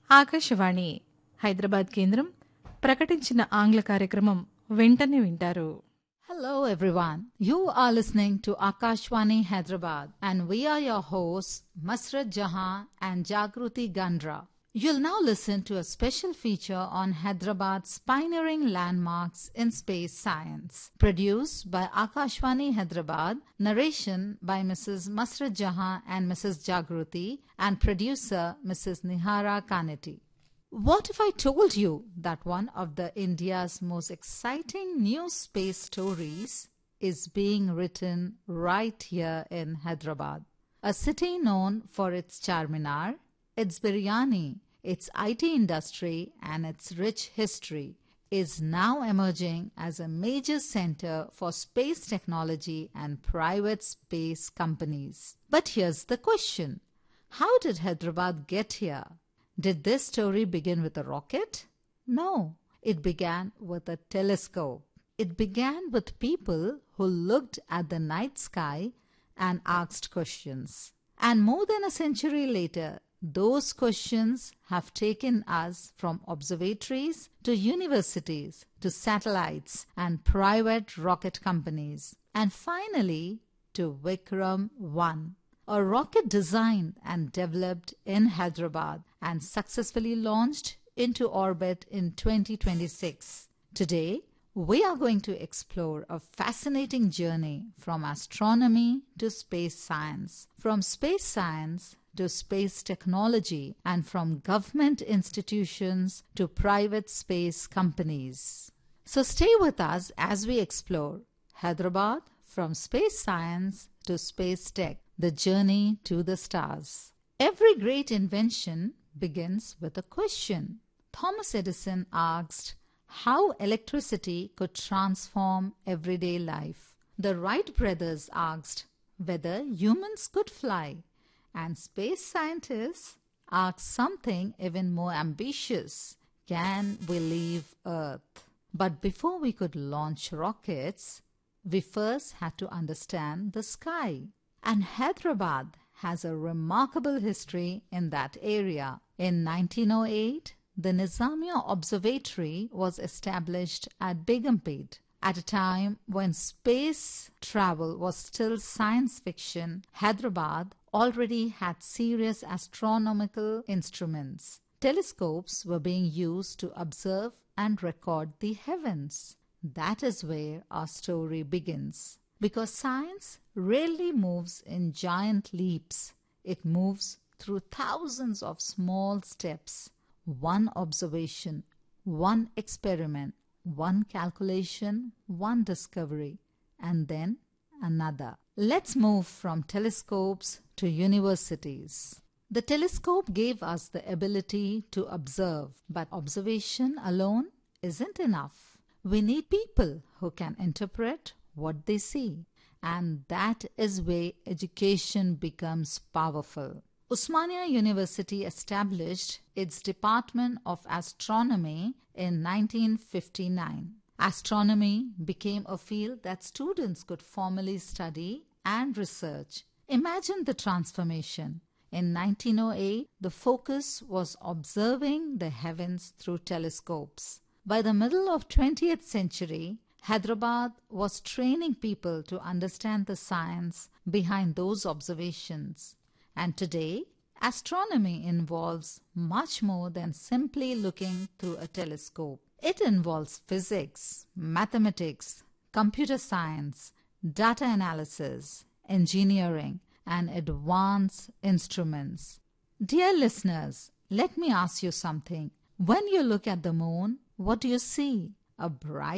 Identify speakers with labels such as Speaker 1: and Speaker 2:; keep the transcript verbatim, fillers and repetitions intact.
Speaker 1: ఆకాశవాణి హైదరాబాద్ కేంద్రం ప్రకటించిన ఆంగ్ల కార్యక్రమం వెంటనే వింటారు.
Speaker 2: Hello everyone. You are listening to Akashwani Hyderabad and we are your hosts Masrat Jahan and Jagruti Gandra. You'll now listen to a special feature on Hyderabad's pioneering landmarks in space science. Produced by Akashwani Hyderabad, narration by Missus Masrat Jahan and Missus Jagruti and producer Missus Nihara Kaneti. What if I told you that one of the India's most exciting new space stories is being written right here in Hyderabad? A city known for its Charminar, its biryani, its I T industry and its rich history is now emerging as a major center for space technology and private space companies. But here's the question. How did Hyderabad get here? Did this story begin with a rocket? No, it began with a telescope. It began with people who looked at the night sky and asked questions. And more than a century later, those questions have taken us from observatories to universities to satellites and private rocket companies, and finally to Vikram one. A rocket designed and developed in Hyderabad and successfully launched into orbit in twenty twenty-six. Today, we are going to explore a fascinating journey from astronomy to space science, from space science to space technology, and from government institutions to private space companies. So stay with us as we explore Hyderabad from space science to space tech. The journey to the stars. Every great invention begins with a question. Thomas Edison asked how electricity could transform everyday life. The Wright brothers asked whether humans could fly. And space scientists asked something even more ambitious. Can we leave Earth? But before we could launch rockets, we first had to understand the sky. And Hyderabad has a remarkable history in that area. In nineteen oh eight, the Nizamiya Observatory was established at Begumpet. At a time when space travel was still science fiction, Hyderabad already had serious astronomical instruments. Telescopes were being used to observe and record the heavens. That is where our story begins. Because science rarely moves in giant leaps. It moves through thousands of small steps. One observation, one experiment, one calculation, one discovery, and then another. Let's move from telescopes to universities. The telescope gave us the ability to observe, but observation alone isn't enough. We need people who can interpret what they see, and that is where education becomes powerful. Osmania University established its Department of Astronomy in nineteen fifty-nine. Astronomy became a field that students could formally study and research. Imagine the transformation. In nineteen oh eight, the focus was observing the heavens through telescopes. By the middle of twentieth century, Hyderabad was training people to understand the science behind those observations. And today, astronomy involves much more than simply looking through a telescope. It involves physics, mathematics, computer science, data analysis, engineering, and advanced instruments. Dear listeners, let me ask you something. When you look at the moon, what do you see? A bright